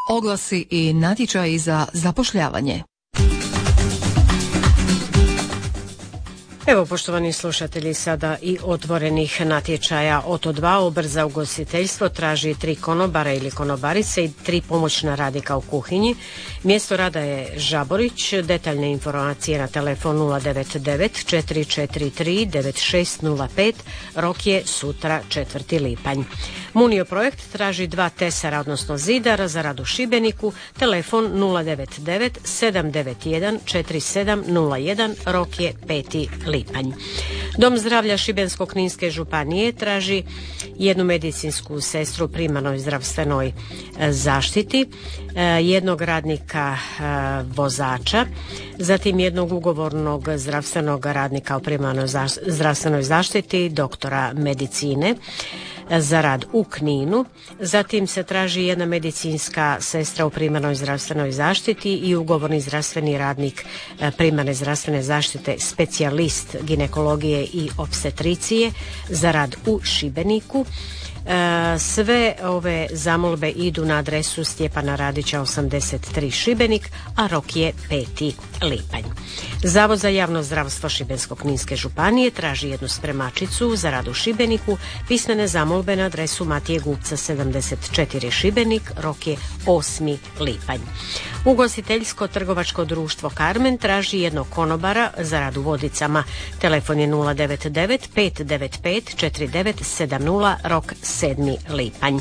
Oglasi i natječaji za zapošljavanje. Evo, poštovani slušatelji, sada i otvorenih natječaja. Oto 2 obrt za ugostiteljstvo traži 3 konobara ili konobarice i 3 pomoćna radnika u kuhinji. Mjesto rada je Žaborić. Detaljne informacije na telefon 099 443 9605. Rok je sutra 4. lipanj. Munio projekt traži 2 tesara, odnosno zidara za rad u Šibeniku. Telefon 099 791 4701. Rok je 5. lipanj. Dom zdravlja Šibensko-kninske županije traži 1 medicinsku sestru u primarnoj zdravstvenoj zaštiti, 1 radnika vozača, zatim 1 ugovornog zdravstvenog radnika u primarnoj zdravstvenoj zaštiti, doktora medicine za rad u Kninu. Zatim se traži 1 medicinska sestra u primarnoj zdravstvenoj zaštiti i ugovorni zdravstveni radnik primarne zdravstvene zaštite, specijalist ginekologije i opstetricije za rad u Šibeniku. Sve ove zamolbe idu na adresu Stjepana Radića 83 Šibenik, a rok je 5. lipanj. Zavod za javno zdravstvo Šibensko-kninske županije traži 1 spremačicu za rad u Šibeniku. Pismene zamolbe na adresu Matije Gupca 74 Šibenik, rok je 8. lipanj. Ugostiteljsko trgovačko društvo Karmen traži 1 konobara za rad u Vodicama. Telefon je 099 595 4970, rok 7. lipanj.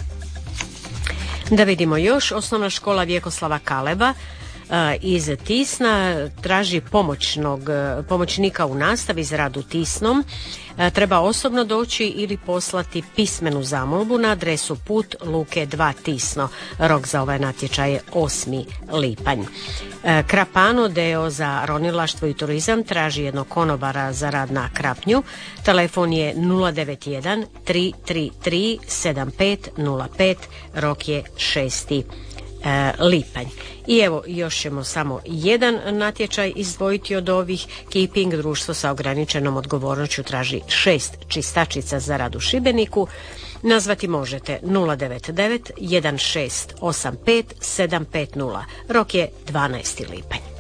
Da vidimo još, osnovna škola Vjekoslava Kaleba iz Tisna traži pomoćnika u nastavi za rad u Tisnom. Treba osobno doći ili poslati pismenu zamolbu na adresu Put Luke 2 Tisno. Rok za ovaj natječaj je 8. lipanj. Krapano deo za ronilaštvo i turizam traži 1 konobara za rad na Krapnju. Telefon je 091 333 7505. Rok je 6. lipanj. I evo, još ćemo samo 1 natječaj izdvojiti od ovih. Keeping, društvo sa ograničenom odgovornošću, traži 6 čistačica za rad u Šibeniku. Nazvati možete 099 1685 750. Rok je 12. lipanj.